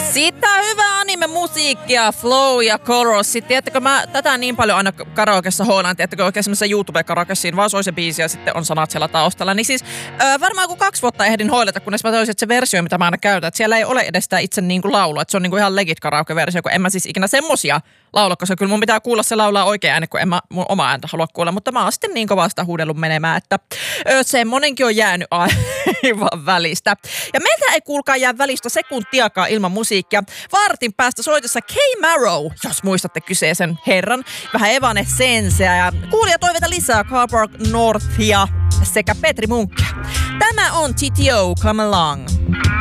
Sitä hyvää anime-musiikkia, flow ja chorus. Sitten tiedättekö, mä tätä niin paljon aina karaokessa hoolaan, tiedättekö oikein semmoisessa YouTube-karaokessiin, vaan soi se biisi ja sitten on sanat siellä taustalla. Niin siis varmaan kun 2 vuotta ehdin hoilata, kunnes mä toisin, että se versio, mitä mä aina käytän, että siellä ei ole edes sitä itse niin kuin laulua, että se on niin kuin ihan legit karaoke-versio, kun en mä siis ikinä semmosia laula, koska kyllä mun pitää kuulla se laulaa oikein ääni, kun en mä mun oma ääntä halua kuulla, mutta mä oon sitten niin kovasta huudellut menemään, että semmonenkin on jäänyt aivan välistä. Ja meiltä ei kuulkaa jää välistä sekuntiakaan ilman musiikkia. Vartin päästä soitessa K-Marrow, jos muistatte kyseisen herran, vähän Evanescenceä ja kuulija toiveita lisää Car Park Northia sekä Petri Munkkia. Tämä on TTO, Come Along.